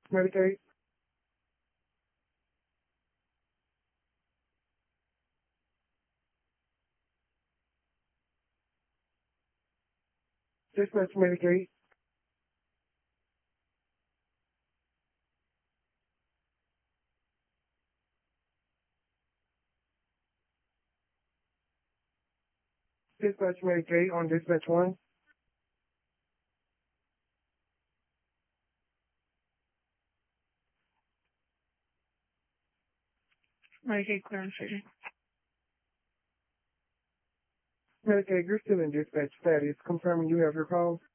Medicaid. Dispatch Medicaid. Dispatch Medicaid on dispatch 1. Medicaid clearance rating. Medicaid, you're still in dispatch status, confirming you have your call.